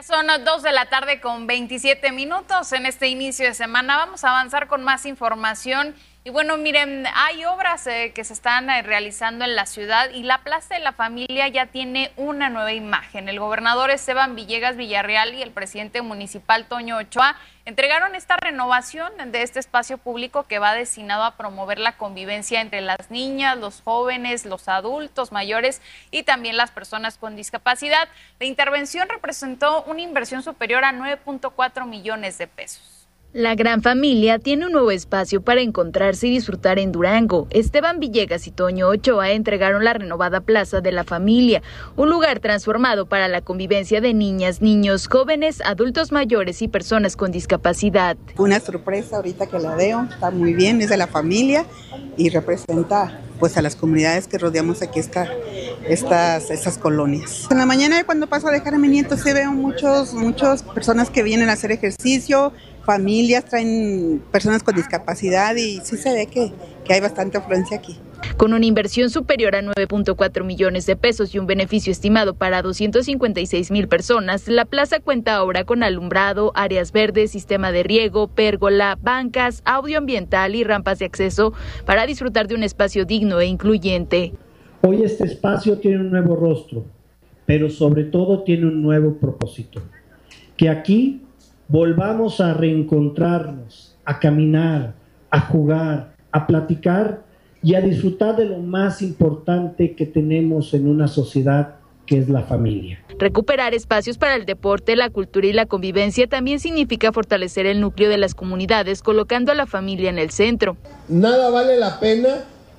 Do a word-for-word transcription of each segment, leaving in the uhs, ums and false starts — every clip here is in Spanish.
Son dos de la tarde con veintisiete minutos en este inicio de semana. Vamos a avanzar con más información. Y bueno, miren, hay obras eh, que se están eh, realizando en la ciudad y la Plaza de la Familia ya tiene una nueva imagen. El gobernador Esteban Villegas Villarreal y el presidente municipal Toño Ochoa entregaron esta renovación de este espacio público que va destinado a promover la convivencia entre las niñas, los jóvenes, los adultos mayores y también las personas con discapacidad. La intervención representó una inversión superior a nueve punto cuatro millones de pesos. La Gran Familia tiene un nuevo espacio para encontrarse y disfrutar en Durango. Esteban Villegas y Toño Ochoa entregaron la renovada Plaza de la Familia, un lugar transformado para la convivencia de niñas, niños, jóvenes, adultos mayores y personas con discapacidad. Una sorpresa ahorita que la veo, está muy bien, es de la familia y representa pues a las comunidades que rodeamos aquí esta, estas, estas colonias. En la mañana cuando paso a dejar a mi nieto se veo muchos, muchas personas que vienen a hacer ejercicio, familias, traen personas con discapacidad y sí se ve que, que hay bastante afluencia aquí. Con una inversión superior a nueve punto cuatro millones de pesos y un beneficio estimado para doscientas cincuenta y seis mil personas, la plaza cuenta ahora con alumbrado, áreas verdes, sistema de riego, pérgola, bancas, audio ambiental y rampas de acceso para disfrutar de un espacio digno e incluyente. Hoy este espacio tiene un nuevo rostro, pero sobre todo tiene un nuevo propósito. Que aquí volvamos a reencontrarnos, a caminar, a jugar, a platicar y a disfrutar de lo más importante que tenemos en una sociedad, que es la familia. Recuperar espacios para el deporte, la cultura y la convivencia también significa fortalecer el núcleo de las comunidades, colocando a la familia en el centro. Nada vale la pena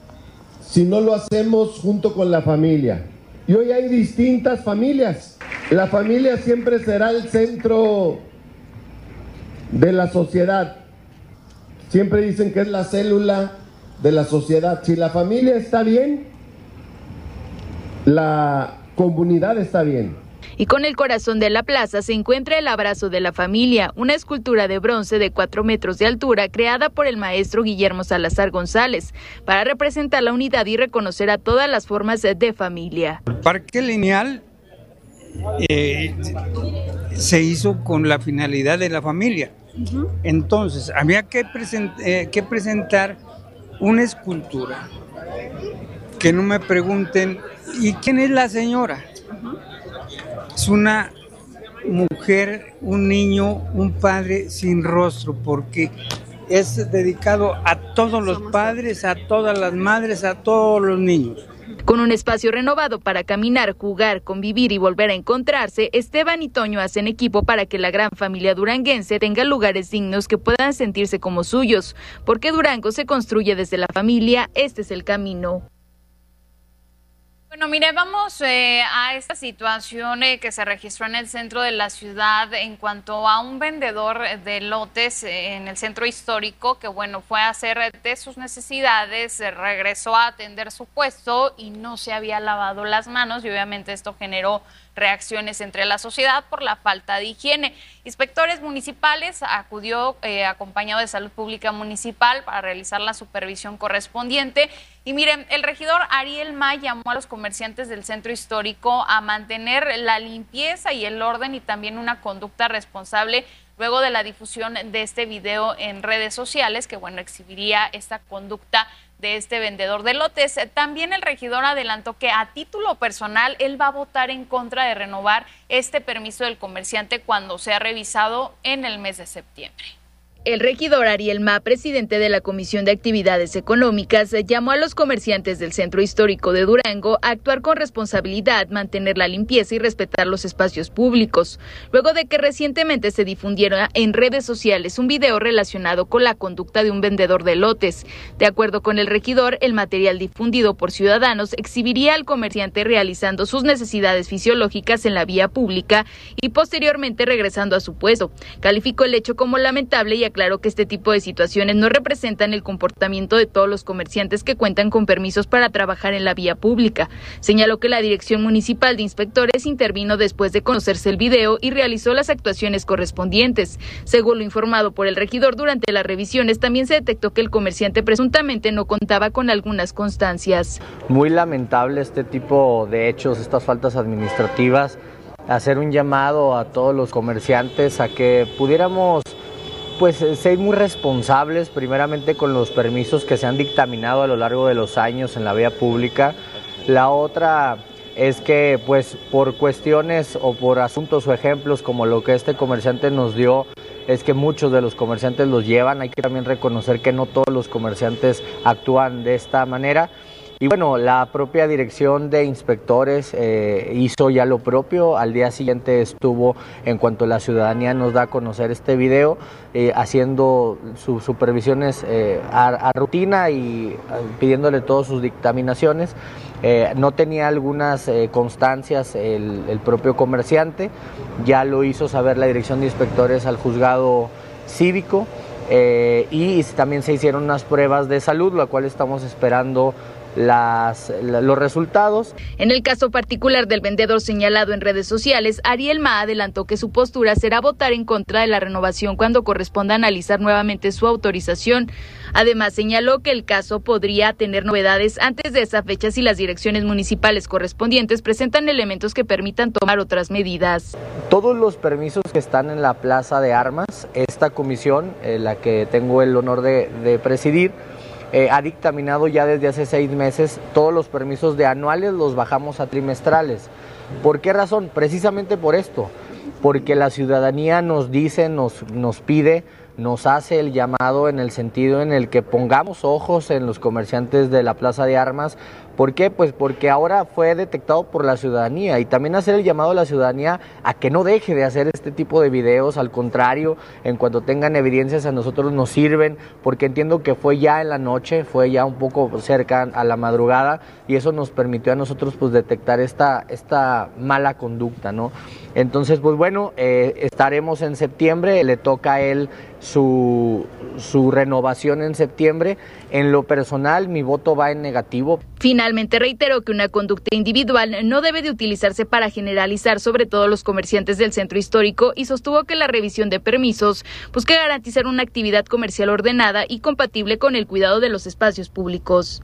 si no lo hacemos junto con la familia. Y hoy hay distintas familias. La familia siempre será el centro de la sociedad. Siempre dicen que es la célula de la sociedad. Si la familia está bien, la comunidad está bien. Y con el corazón de la plaza se encuentra el Abrazo de la Familia, una escultura de bronce de cuatro metros de altura creada por el maestro Guillermo Salazar González para representar la unidad y reconocer a todas las formas de familia. El Parque Lineal eh, se hizo con la finalidad de la familia. Entonces, había que, present, eh, que presentar una escultura. Que no me pregunten, ¿y quién es la señora? Es una mujer, un niño, un padre sin rostro, porque es dedicado a todos los padres, a todas las madres, a todos los niños. Con un espacio renovado para caminar, jugar, convivir y volver a encontrarse, Esteban y Toño hacen equipo para que la gran familia duranguense tenga lugares dignos que puedan sentirse como suyos, porque Durango se construye desde la familia, este es el camino. Bueno, mire, vamos eh, a esta situación eh, que se registró en el centro de la ciudad en cuanto a un vendedor de lotes eh, en el centro histórico que, bueno, fue a hacer de sus necesidades, eh, regresó a atender su puesto y no se había lavado las manos y obviamente esto generó reacciones entre la sociedad por la falta de higiene. Inspectores municipales acudió eh, acompañado de Salud Pública Municipal para realizar la supervisión correspondiente. Y miren, el regidor Ariel Ma llamó a los comerciantes del centro histórico a mantener la limpieza y el orden y también una conducta responsable luego de la difusión de este video en redes sociales que, bueno, exhibiría esta conducta de este vendedor de lotes. También el regidor adelantó que a título personal él va a votar en contra de renovar este permiso del comerciante cuando sea revisado en el mes de septiembre. El regidor Ariel Ma, presidente de la Comisión de Actividades Económicas, llamó a los comerciantes del Centro Histórico de Durango a actuar con responsabilidad, mantener la limpieza y respetar los espacios públicos, luego de que recientemente se difundiera en redes sociales un video relacionado con la conducta de un vendedor de lotes. De acuerdo con el regidor, el material difundido por ciudadanos exhibiría al comerciante realizando sus necesidades fisiológicas en la vía pública y posteriormente regresando a su puesto. Calificó el hecho como lamentable y aclaró que este tipo de situaciones no representan el comportamiento de todos los comerciantes que cuentan con permisos para trabajar en la vía pública. Señaló que la Dirección Municipal de Inspectores intervino después de conocerse el video y realizó las actuaciones correspondientes. Según lo informado por el regidor, durante las revisiones también se detectó que el comerciante presuntamente no contaba con algunas constancias. Muy lamentable este tipo de hechos, estas faltas administrativas. hacer un llamado a todos los comerciantes a que pudiéramos pues ser muy responsables, primeramente con los permisos que se han dictaminado a lo largo de los años en la vía pública. La otra es que pues por cuestiones o por asuntos o ejemplos como lo que este comerciante nos dio, es que muchos de los comerciantes los llevan. Hay que también reconocer que no todos los comerciantes actúan de esta manera. Y bueno, la propia dirección de inspectores eh, hizo ya lo propio. Al día siguiente estuvo, en cuanto la ciudadanía nos da a conocer este video, eh, haciendo sus supervisiones eh, a, a rutina y eh, pidiéndole todas sus dictaminaciones. Eh, no tenía algunas eh, constancias el, el propio comerciante, ya lo hizo saber la dirección de inspectores al juzgado cívico eh, y también se hicieron unas pruebas de salud, la cual estamos esperando Las, la, los resultados. En el caso particular del vendedor señalado en redes sociales, Ariel Ma adelantó que su postura será votar en contra de la renovación cuando corresponda analizar nuevamente su autorización. Además, señaló que el caso podría tener novedades antes de esa fecha si las direcciones municipales correspondientes presentan elementos que permitan tomar otras medidas. Todos los permisos que están en la Plaza de Armas, esta comisión, eh, la que tengo el honor de, de presidir, Eh, ha dictaminado ya desde hace seis meses todos los permisos de anuales, los bajamos a trimestrales. ¿Por qué razón? Precisamente por esto, porque la ciudadanía nos dice, nos, nos pide, nos hace el llamado en el sentido en el que pongamos ojos en los comerciantes de la Plaza de Armas. ¿Por qué? Pues porque ahora fue detectado por la ciudadanía, y también hacer el llamado a la ciudadanía a que no deje de hacer este tipo de videos. Al contrario, en cuanto tengan evidencias a nosotros nos sirven, porque entiendo que fue ya en la noche, fue ya un poco cerca a la madrugada, y eso nos permitió a nosotros pues detectar esta, esta mala conducta, ¿no? Entonces, pues bueno, eh, estaremos en septiembre, le toca a él su, su renovación en septiembre. En lo personal, mi voto va en negativo. Finalmente reiteró que una conducta individual no debe de utilizarse para generalizar sobre todo los comerciantes del centro histórico, y sostuvo que la revisión de permisos busca garantizar una actividad comercial ordenada y compatible con el cuidado de los espacios públicos.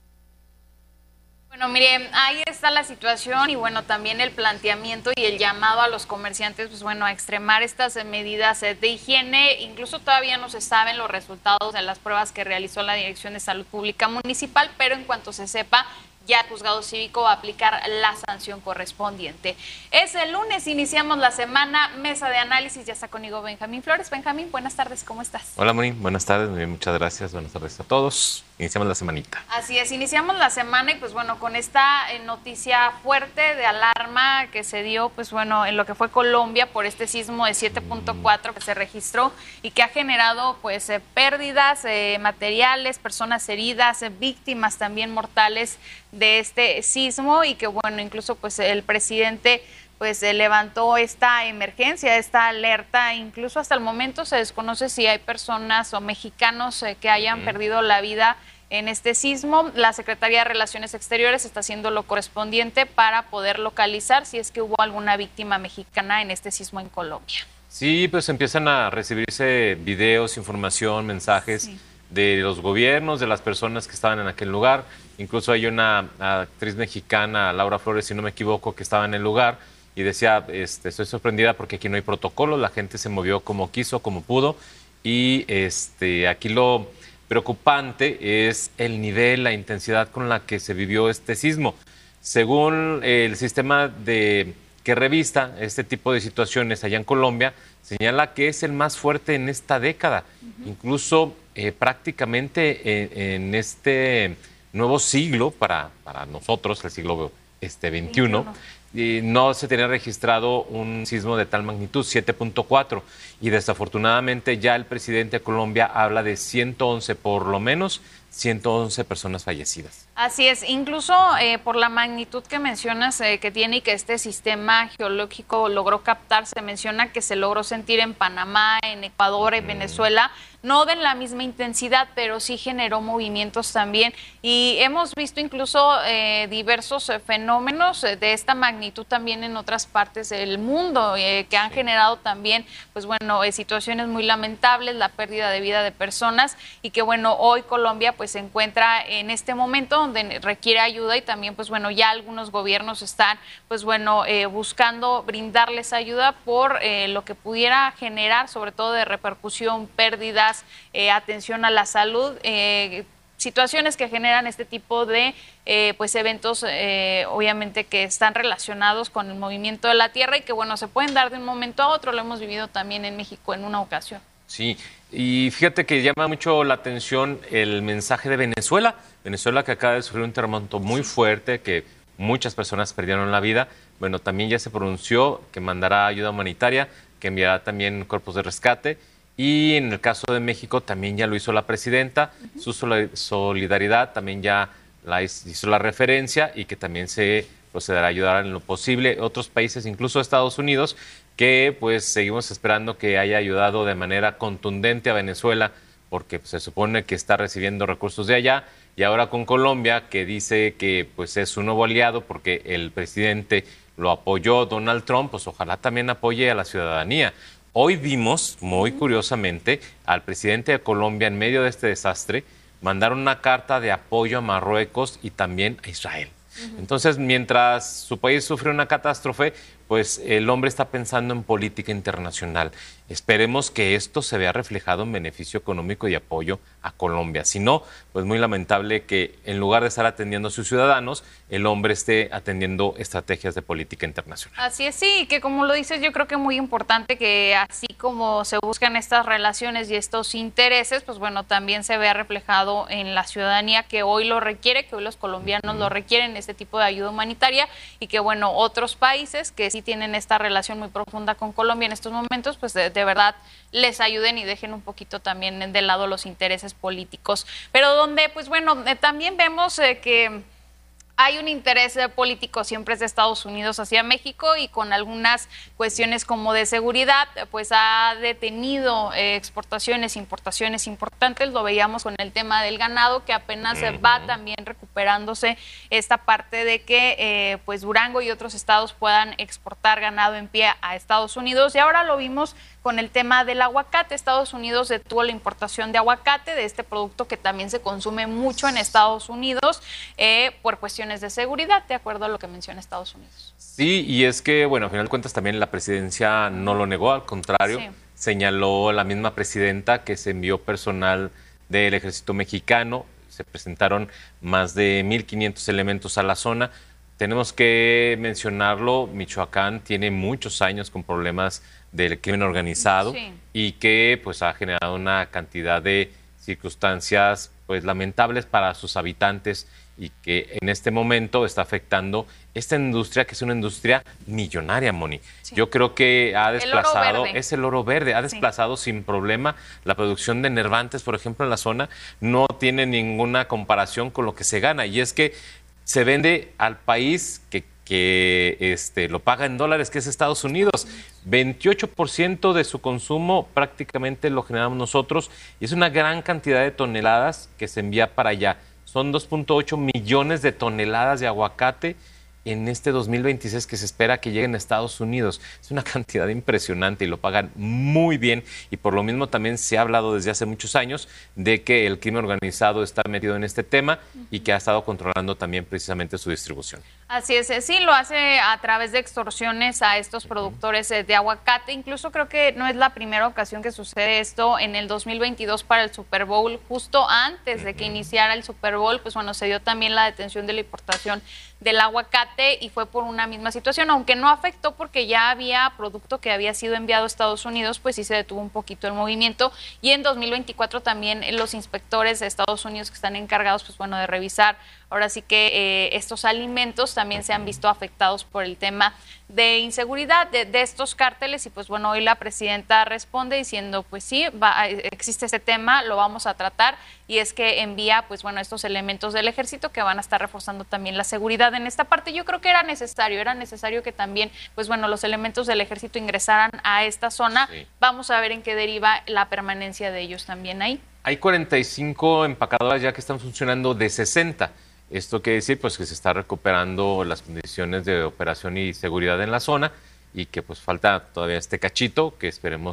Bueno, mire, ahí está la situación y bueno, también el planteamiento y el llamado a los comerciantes, pues bueno, a extremar estas medidas de higiene. Incluso todavía no se saben los resultados de las pruebas que realizó la Dirección de Salud Pública Municipal, pero en cuanto se sepa, ya el juzgado cívico va a aplicar la sanción correspondiente. Es el lunes, iniciamos la semana, mesa de análisis, ya está conmigo Benjamín Flores. Benjamín, buenas tardes, ¿cómo estás? Hola, Moni, buenas tardes, muy bien, muchas gracias, buenas tardes a todos. Iniciamos la semanita. Así es, iniciamos la semana y pues bueno, con esta eh, noticia fuerte de alarma que se dio, pues bueno, en lo que fue Colombia por este sismo de siete punto cuatro que se registró y que ha generado pues eh, pérdidas eh, materiales, personas heridas, eh, víctimas también mortales de este sismo, y que bueno, incluso pues el presidente pues eh, levantó esta emergencia, esta alerta. Incluso hasta el momento se desconoce si hay personas o mexicanos eh, que hayan mm. perdido la vida en este sismo. La Secretaría de Relaciones Exteriores está haciendo lo correspondiente para poder localizar si es que hubo alguna víctima mexicana en este sismo en Colombia. Sí, pues empiezan a recibirse videos, información, mensajes sí. de los gobiernos, de las personas que estaban en aquel lugar. Incluso hay una actriz mexicana, Laura Flores, si no me equivoco, que estaba en el lugar y decía, este, estoy sorprendida porque aquí no hay protocolo, la gente se movió como quiso, como pudo, y este, aquí lo preocupante es el nivel, la intensidad con la que se vivió este sismo. Según el sistema de, que revista este tipo de situaciones allá en Colombia, señala que es el más fuerte en esta década, uh-huh. incluso eh, prácticamente en, en este nuevo siglo para, para nosotros, el siglo este, veintiuno, y no se tenía registrado un sismo de tal magnitud, siete punto cuatro, y desafortunadamente ya el presidente de Colombia habla de ciento once, por lo menos ciento once personas fallecidas. Así es, incluso eh, por la magnitud que mencionas eh, que tiene y que este sistema geológico logró captar, se menciona que se logró sentir en Panamá, en Ecuador, en mm. Venezuela, no de la misma intensidad, pero sí generó movimientos también, y hemos visto incluso eh, diversos eh, fenómenos eh, de esta magnitud también en otras partes del mundo, eh, que han generado también, pues bueno, eh, situaciones muy lamentables, la pérdida de vida de personas, y que bueno, hoy Colombia pues pues se encuentra en este momento donde requiere ayuda y también pues bueno ya algunos gobiernos están pues bueno eh, buscando brindarles ayuda por eh, lo que pudiera generar sobre todo de repercusión, pérdidas, eh, atención a la salud, eh, situaciones que generan este tipo de eh, pues eventos eh, obviamente que están relacionados con el movimiento de la tierra y que bueno se pueden dar de un momento a otro. Lo hemos vivido también en México en una ocasión. Sí, y fíjate que llama mucho la atención el mensaje de Venezuela. Venezuela que acaba de sufrir un terremoto muy fuerte, que muchas personas perdieron la vida. Bueno, también ya se pronunció que mandará ayuda humanitaria, que enviará también cuerpos de rescate. Y en el caso de México también ya lo hizo la presidenta, uh-huh. Su solidaridad también ya la hizo la referencia y que también se procederá a ayudar en lo posible. Otros países, incluso Estados Unidos, que pues seguimos esperando que haya ayudado de manera contundente a Venezuela, porque pues, se supone que está recibiendo recursos de allá, y ahora con Colombia, que dice que pues es un nuevo aliado porque el presidente lo apoyó Donald Trump, pues ojalá también apoye a la ciudadanía. Hoy vimos, muy curiosamente, al presidente de Colombia en medio de este desastre mandar una carta de apoyo a Marruecos y también a Israel. Uh-huh. Entonces, mientras su país sufre una catástrofe, pues el hombre está pensando en política internacional. Esperemos que esto se vea reflejado en beneficio económico y apoyo a Colombia. Si no, pues muy lamentable que en lugar de estar atendiendo a sus ciudadanos, el hombre esté atendiendo estrategias de política internacional. Así es, sí, que como lo dices, yo creo que es muy importante que así como se buscan estas relaciones y estos intereses, pues bueno, también se vea reflejado en la ciudadanía que hoy lo requiere, que hoy los colombianos lo requieren, este tipo de ayuda humanitaria, y que bueno, otros países que sí tienen esta relación muy profunda con Colombia en estos momentos, pues de, de verdad les ayuden y dejen un poquito también de lado los intereses políticos. Pero donde, pues bueno, eh, también vemos eh, que hay un interés político siempre de Estados Unidos hacia México y con algunas cuestiones como de seguridad, pues ha detenido eh, exportaciones, importaciones importantes. Lo veíamos con el tema del ganado, que apenas uh-huh. va también recuperándose esta parte de que eh, pues Durango y otros estados puedan exportar ganado en pie a Estados Unidos. Y ahora lo vimos con el tema del aguacate. Estados Unidos detuvo la importación de aguacate, de este producto que también se consume mucho en Estados Unidos eh, por cuestiones de seguridad, de acuerdo a lo que menciona Estados Unidos. Sí, y es que, bueno, a final de cuentas también la presidencia no lo negó, al contrario, sí. Señaló la misma presidenta que se envió personal del ejército mexicano, se presentaron más de mil quinientos elementos a la zona. Tenemos que mencionarlo, Michoacán tiene muchos años con problemas del crimen organizado sí. y que pues ha generado una cantidad de circunstancias pues lamentables para sus habitantes y que en este momento está afectando esta industria que es una industria millonaria, Moni. Sí. Yo creo que ha desplazado, el es el oro verde, ha desplazado sí. sin problema la producción de enervantes, por ejemplo, en la zona, no tiene ninguna comparación con lo que se gana, y es que se vende al país que, que este, lo paga en dólares, que es Estados Unidos. veintiocho por ciento de su consumo prácticamente lo generamos nosotros y es una gran cantidad de toneladas que se envía para allá. Son dos punto ocho millones de toneladas de aguacate en este dos mil veintiséis que se espera que lleguen a Estados Unidos. Es una cantidad impresionante y lo pagan muy bien, y por lo mismo también se ha hablado desde hace muchos años de que el crimen organizado está metido en este tema y que ha estado controlando también precisamente su distribución. Así es, sí, lo hace a través de extorsiones a estos productores de aguacate. Incluso creo que no es la primera ocasión que sucede esto. En el dos mil veintidós para el Super Bowl, justo antes de que iniciara el Super Bowl, pues bueno, se dio también la detención de la importación del aguacate y fue por una misma situación, aunque no afectó porque ya había producto que había sido enviado a Estados Unidos, pues sí se detuvo un poquito el movimiento. Y en dos mil veinticuatro también los inspectores de Estados Unidos que están encargados, pues bueno, de revisar ahora sí que eh, estos alimentos también se han visto afectados por el tema de inseguridad de, de estos cárteles, y pues bueno, hoy la presidenta responde diciendo pues sí, va, existe ese tema, lo vamos a tratar, y es que envía pues bueno estos elementos del ejército que van a estar reforzando también la seguridad en esta parte. Yo creo que era necesario, era necesario que también pues bueno los elementos del ejército ingresaran a esta zona. Sí. Vamos a ver en qué deriva la permanencia de ellos también ahí. Hay cuarenta y cinco empacadoras ya que están funcionando de sesenta. Esto quiere decir pues que se está recuperando las condiciones de operación y seguridad en la zona, y que pues falta todavía este cachito que esperemos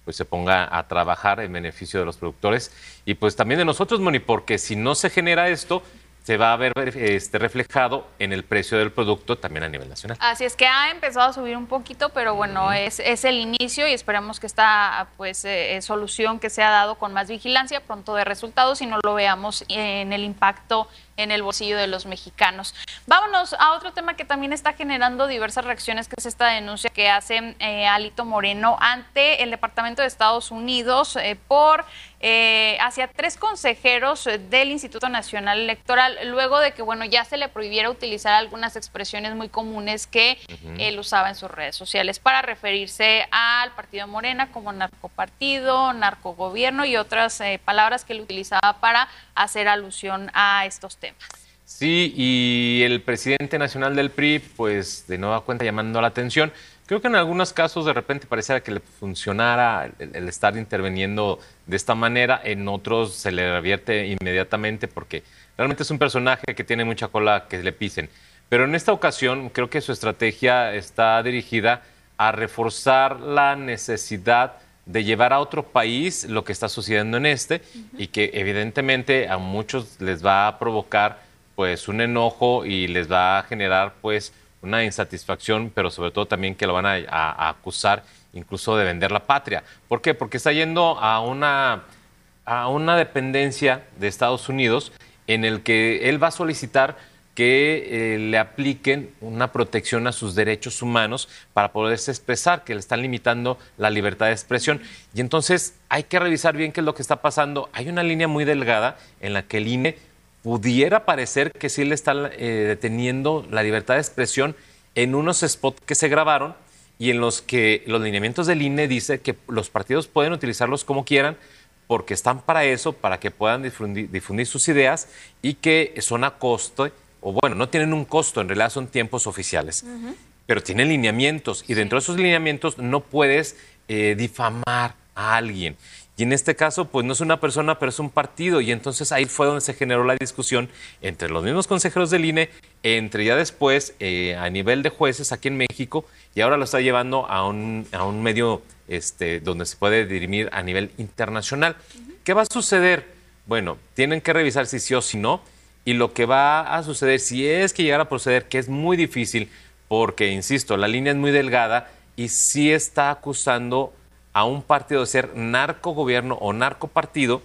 pues se ponga a trabajar en beneficio de los productores y pues también de nosotros, Moni, porque si no se genera esto, se va a ver este, reflejado en el precio del producto también a nivel nacional. Así es que ha empezado a subir un poquito, pero bueno, es, es el inicio y esperamos que esta pues eh, solución que se ha dado con más vigilancia pronto de resultados y no lo veamos en el impacto en el bolsillo de los mexicanos. Vámonos a otro tema que también está generando diversas reacciones, que es esta denuncia que hace eh, Alito Moreno ante el Departamento de Estados Unidos eh, por eh, hacia tres consejeros del Instituto Nacional Electoral, luego de que bueno ya se le prohibiera utilizar algunas expresiones muy comunes que uh-huh. él usaba en sus redes sociales para referirse al partido Morena como narcopartido, narcogobierno y otras eh, palabras que él utilizaba para hacer alusión a estos temas. Sí, y el presidente nacional del P R I, pues de nueva cuenta llamando la atención. Creo que en algunos casos de repente pareciera que le funcionara el, el estar interviniendo de esta manera, en otros se le revierte inmediatamente porque realmente es un personaje que tiene mucha cola que le pisen. Pero en esta ocasión creo que su estrategia está dirigida a reforzar la necesidad de llevar a otro país lo que está sucediendo en este uh-huh. y que evidentemente a muchos les va a provocar pues un enojo y les va a generar pues una insatisfacción, pero sobre todo también que lo van a, a, a acusar incluso de vender la patria. ¿Por qué? Porque está yendo a una, a una dependencia de Estados Unidos en el que él va a solicitar que eh, le apliquen una protección a sus derechos humanos para poderse expresar, que le están limitando la libertad de expresión. Y entonces hay que revisar bien qué es lo que está pasando. Hay una línea muy delgada en la que el I N E pudiera parecer que sí le está eh, deteniendo la libertad de expresión en unos spots que se grabaron y en los que los lineamientos del I N E dice que los partidos pueden utilizarlos como quieran porque están para eso, para que puedan difundir, difundir sus ideas y que son a costo, o bueno, no tienen un costo, en realidad son tiempos oficiales, uh-huh. pero tienen lineamientos y dentro de esos lineamientos no puedes eh, difamar a alguien. Y en este caso, pues no es una persona, pero es un partido. Y entonces ahí fue donde se generó la discusión entre los mismos consejeros del I N E, entre ya después eh, a nivel de jueces aquí en México, y ahora lo está llevando a un, a un medio este, donde se puede dirimir a nivel internacional. Uh-huh. ¿Qué va a suceder? Bueno, tienen que revisar si sí o si no. Y lo que va a suceder, si es que llegara a proceder, que es muy difícil, porque, insisto, la línea es muy delgada y sí está acusando a un partido de ser narcogobierno o narcopartido,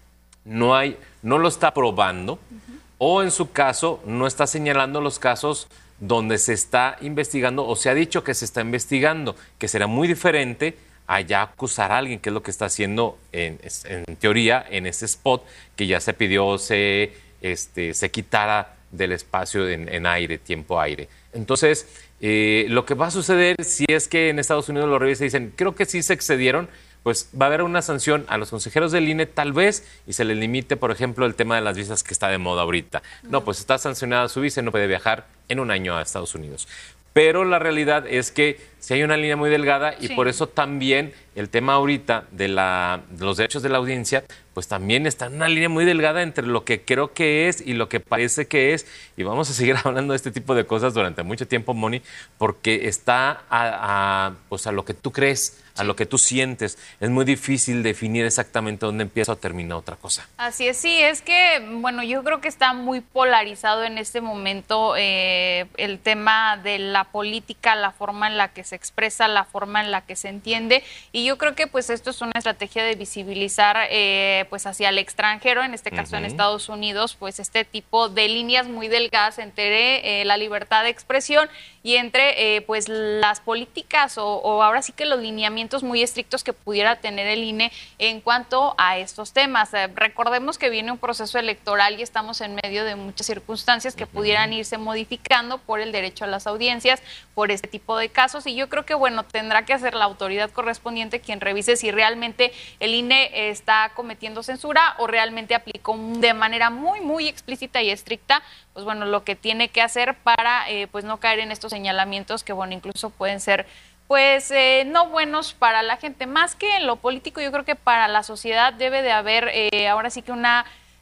no hay, no lo está probando, uh-huh. o en su caso no está señalando los casos donde se está investigando o se ha dicho que se está investigando, que será muy diferente a ya acusar a alguien, que es lo que está haciendo en, en teoría en ese spot que ya se pidió se, este, se quitara del espacio en, en aire, tiempo aire. Entonces, Eh, lo que va a suceder si es que en Estados Unidos lo revisan y dicen, creo que sí se excedieron, pues va a haber una sanción a los consejeros del I N E tal vez y se les limite, por ejemplo, el tema de las visas que está de moda ahorita. No, pues está sancionada su visa y no puede viajar en un año a Estados Unidos. Pero la realidad es que si hay una línea muy delgada y sí. por eso también el tema ahorita de, la, de los derechos de la audiencia, pues también está en una línea muy delgada entre lo que creo que es y lo que parece que es. Y vamos a seguir hablando de este tipo de cosas durante mucho tiempo, Moni, porque está a, a, pues a lo que tú crees, a lo que tú sientes. Es muy difícil definir exactamente dónde empieza o termina otra cosa. Así es, sí, es que, bueno, yo creo que está muy polarizado en este momento eh, el tema de la política, la forma en la que se expresa, la forma en la que se entiende, y yo creo que pues esto es una estrategia de visibilizar eh, pues hacia el extranjero, en este caso uh-huh. en Estados Unidos, pues este tipo de líneas muy delgadas entre eh, la libertad de expresión y entre eh, pues las políticas o, o ahora sí que los lineamientos muy estrictos que pudiera tener el I N E en cuanto a estos temas. Eh, recordemos que viene un proceso electoral y estamos en medio de muchas circunstancias que pudieran irse modificando por el derecho a las audiencias, por este tipo de casos, y yo creo que bueno, tendrá que hacer la autoridad correspondiente quien revise si realmente el I N E está cometiendo censura o realmente aplicó de manera muy, muy explícita y estricta, pues bueno, lo que tiene que hacer para eh, pues no caer en estos señalamientos que bueno, incluso pueden ser pues eh, no buenos para la gente. Más que en lo político, yo creo que para la sociedad debe de haber eh, ahora sí que una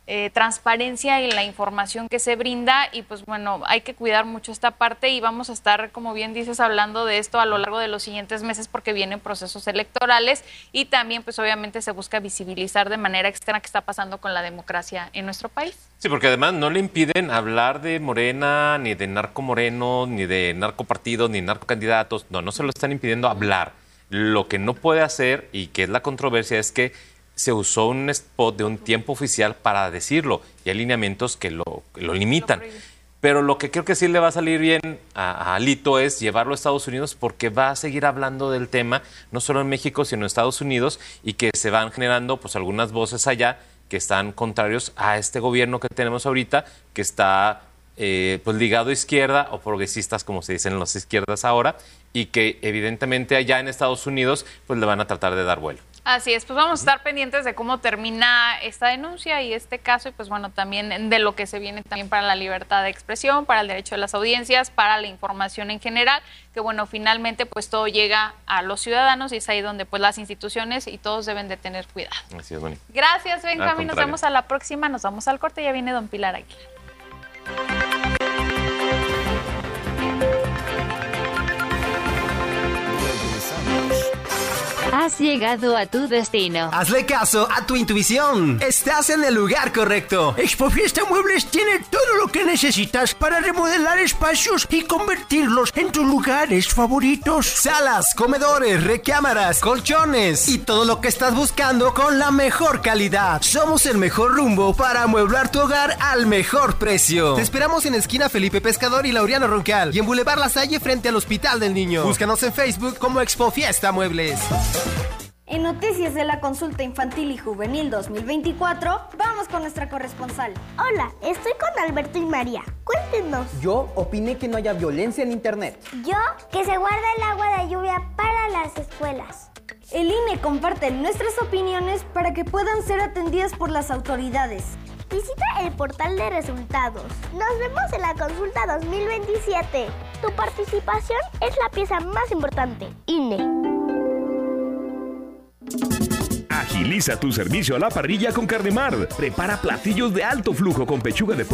eh, transparencia en la información que se brinda y pues bueno, hay que cuidar mucho esta parte y vamos a estar, como bien dices, hablando de esto a lo largo de los siguientes meses porque vienen procesos electorales y también pues obviamente se busca visibilizar de manera externa qué está pasando con la democracia en nuestro país. Sí, porque además no le impiden hablar de Morena, ni de narco moreno, ni de narcopartidos, ni narcocandidatos. No, no se lo están impidiendo hablar. Lo que no puede hacer, y que es la controversia, es que se usó un spot de un tiempo oficial para decirlo. Y hay lineamientos que lo, que lo limitan. Lo Pero lo que creo que sí le va a salir bien a, a Alito es llevarlo a Estados Unidos porque va a seguir hablando del tema, no solo en México, sino en Estados Unidos, y que se van generando pues algunas voces allá que están contrarios a este gobierno que tenemos ahorita, que está eh, pues ligado a izquierda o progresistas, como se dicen las izquierdas ahora, y que evidentemente allá en Estados Unidos pues le van a tratar de dar vuelo. Así es, pues vamos a estar pendientes de cómo termina esta denuncia y este caso y pues bueno, también de lo que se viene también para la libertad de expresión, para el derecho de las audiencias, para la información en general, que bueno, finalmente pues todo llega a los ciudadanos y es ahí donde pues las instituciones y todos deben de tener cuidado. Así es, Moni. Gracias, Benjamín, nos vemos a la próxima, nos vamos al corte, ya viene don Pilar Aguilar. Has llegado a tu destino. Hazle caso a tu intuición. Estás en el lugar correcto. Expofiesta Muebles tiene todo lo que necesitas para remodelar espacios y convertirlos en tus lugares favoritos. Salas, comedores, recámaras, colchones y todo lo que estás buscando con la mejor calidad. Somos el mejor rumbo para amueblar tu hogar al mejor precio. Te esperamos en esquina Felipe Pescador y Laureano Roncal y en Boulevard La Salle frente al Hospital del Niño. Búscanos en Facebook como Expofiesta Muebles. En noticias de la consulta infantil y juvenil dos mil veinticuatro, vamos con nuestra corresponsal. Hola, estoy con Alberto y María. Cuéntenos. Yo opiné que no haya violencia en internet. Yo, que se guarda el agua de lluvia para las escuelas. El I N E comparte nuestras opiniones para que puedan ser atendidas por las autoridades. Visita el portal de resultados. Nos vemos en la consulta dos mil veintisiete. Tu participación es la pieza más importante. I N E. Agiliza tu servicio a la parrilla con Carnemar. Prepara platillos de alto flujo con pechuga de pollo